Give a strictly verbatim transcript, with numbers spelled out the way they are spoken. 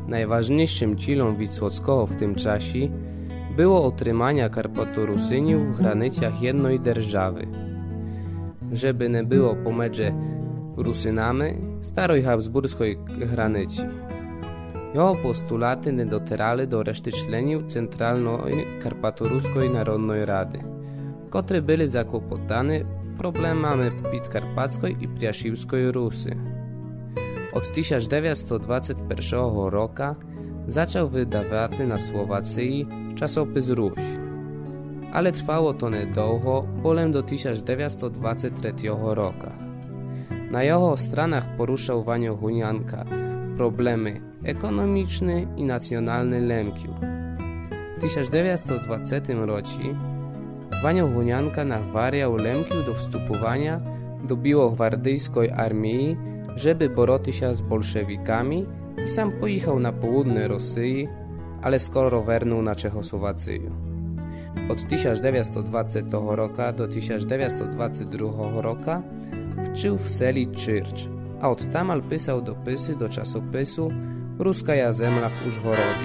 Najważniejszym cílom Wisłockiego w tym czasie było otrzymanie Karpatorusynów w granicach jednej держawy. Żeby nie było pomiędzy Rusynami starej habsburskiej granicy. Jego postulaty nie docierali do reszty członków Centralnej Karpatoruskiej Narodnej Rady, które byli zakłopotane problemami Podkarpackiej i Przyjaciółskiej Rusy. Od tysiąc dziewięćset dwudziestego pierwszego roku zaczął wydawać na Słowacji czasopis Ruś, ale trwało to niedługo, bowiem do tysiąc dziewięćset dwudziestego trzeciego roku. Na jego stronach poruszał Wanio Hunianka problemy ekonomiczne i nacjonalne Lemkiów. W tysiąc dziewięćset dwudziestym roku Wanio Hunianka nachwariał Lemkiów do wstupowania do białogwardyjskiej armii, żeby boroti się z bolszewikami i sam pojechał na południe Rosji, ale skoro wernął na Czechosłowację. Od tysiąc dziewięćset dwudziestego roku do tysiąc dziewięćset dwudziestego drugiego roku wczył w seli Czyrcz, a od tamal pisał dopisy do czasopisu Ruskaja Zemla w Użgorodzie.